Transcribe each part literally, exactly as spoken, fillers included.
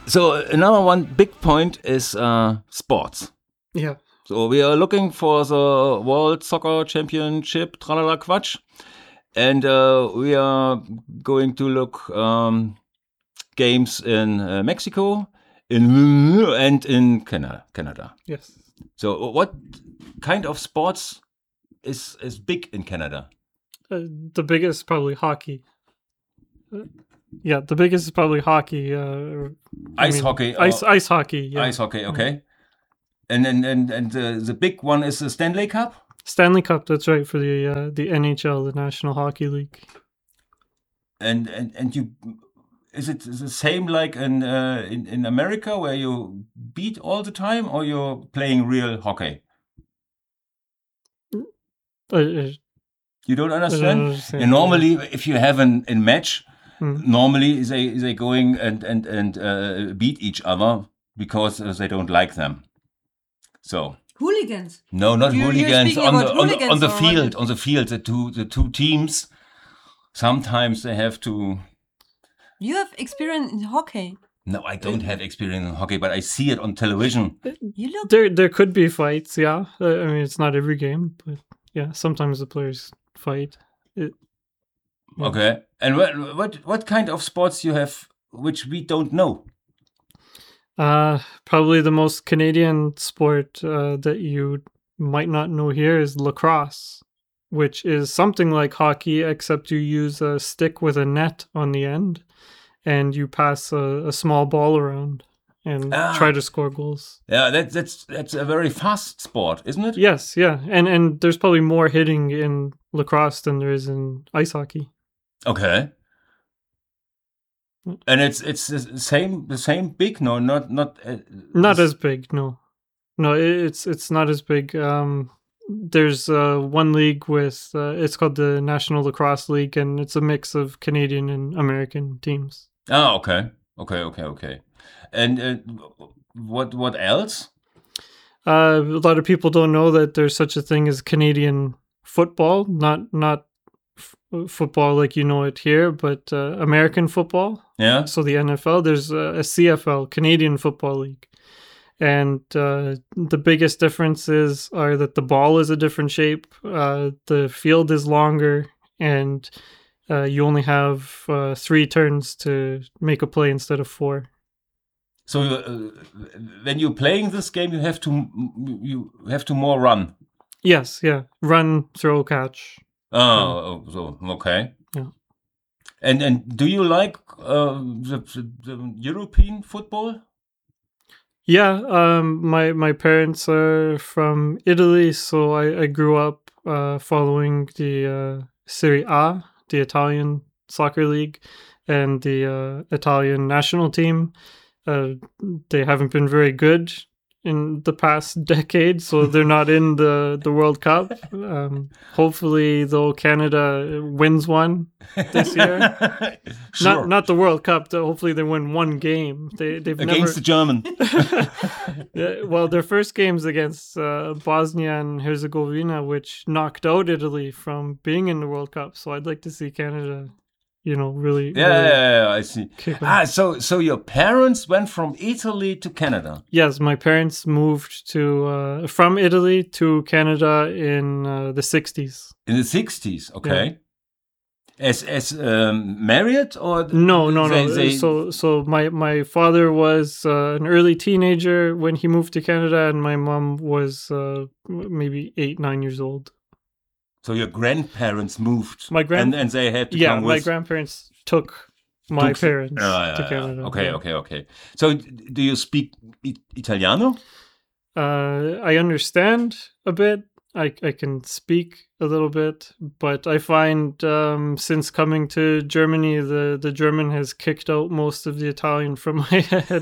So another one big point is uh, sports. Yeah. So we are looking for the World Soccer Championship, tralala quatsch, and uh, we are going to look um, games in uh, Mexico, in and in Canada. Canada. Yes. So what kind of sports is is big in Canada? Uh, the biggest is probably hockey. Uh, yeah, the biggest is probably hockey. Uh, I Ice mean, hockey. Ice or- ice hockey. Yeah. Ice hockey, okay. And and and, and the, the big one is the Stanley Cup? Stanley Cup. That's right, for the uh, the N H L, the National Hockey League. And and and you, is it the same like in uh, in in America where you beat all the time, or you're playing real hockey? Uh, uh, You don't I don't understand? understand. And normally, if you have an a match, Hmm. normally they they going and and and uh, beat each other because uh, they don't like them. So Hooligans. no, not You- you're hooligans speaking on the, about on the on hooligans the or what? field. On the field, the two the two teams. Sometimes they have to. You have experience in hockey. No, I don't have experience in hockey, but I see it on television. You look. There, there could be fights. Yeah, uh, I mean, it's not every game, but yeah, sometimes the players fight. It, Yeah. Okay, and what what what kind of sports you have which we don't know? Uh, probably the most Canadian sport uh, that you might not know here is lacrosse, which is something like hockey, except you use a stick with a net on the end, and you pass a, a small ball around and Ah. try to score goals. Yeah, that, that's that's a very fast sport, isn't it? Yes, yeah, and and there's probably more hitting in lacrosse than there is in ice hockey. Okay. And it's it's the same the same big? No, not not uh, Not this- as big, no, no. it- It's it's not as big. Um, there's uh, one league with uh, it's called the National Lacrosse League, and it's a mix of Canadian and American teams. Ah, okay, okay, okay, okay. And uh, what what else? Uh, a lot of people don't know that there's such a thing as Canadian football, not not f- football like you know it here, but uh, American football. Yeah. So the N F L, there's a, a C F L, Canadian Football League. And uh, the biggest differences are that the ball is a different shape, uh, the field is longer, and uh, you only have uh, three turns to make a play instead of four. So uh, when you're playing this game, you have to you have to more run. Yes, yeah. Run, throw, catch. Oh, so okay. Yeah. And and do you like uh, the, the, the European football? Yeah, um, my my parents are from Italy, so I, I grew up uh, following the uh, Serie A, the Italian soccer league, and the uh, Italian national team. Uh, they haven't been very good in the past decade, so they're not in the, the World Cup. Um, hopefully, though, Canada wins one this year. Sure. Not not the World Cup. Though, hopefully, they win one game. They they've Against never. the German. Yeah, well, their first game's against uh, Bosnia and Herzegovina, which knocked out Italy from being in the World Cup. So I'd like to see Canada, you know, really. Yeah, really yeah, yeah, I see. kick them. Ah, so so your parents went from Italy to Canada. Yes, my parents moved to uh, from Italy to Canada in uh, the sixties. In the sixties, okay. As as um, married or No, no, they- no. they- So, so my my father was uh, an early teenager when he moved to Canada, and my mom was uh, maybe eight, nine years old. so your grandparents moved. My grand- and, and they had to Yeah, come my with. grandparents took my Took- parents Ah, yeah, to yeah. Canada. Okay, yeah. okay, okay. So d- do you speak I- Italiano? Uh, I understand a bit. I I can speak a little bit, but I find um, since coming to Germany, the, the German has kicked out most of the Italian from my head.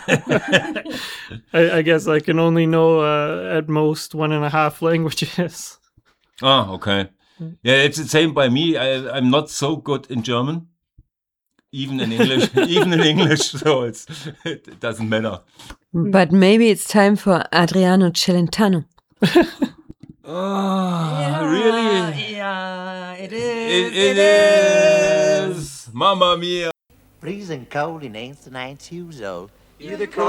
I, I guess I can only know uh, at most one and a half languages. Oh, okay. Yeah, it's the same by me. I, I'm not so good in German, even in English, even in English. So it's it doesn't matter. But maybe it's time for Adriano Celentano. Oh, really? Yeah, it is. It, it is. Mamma mia. Freezing cold in eighty-nine years old. You the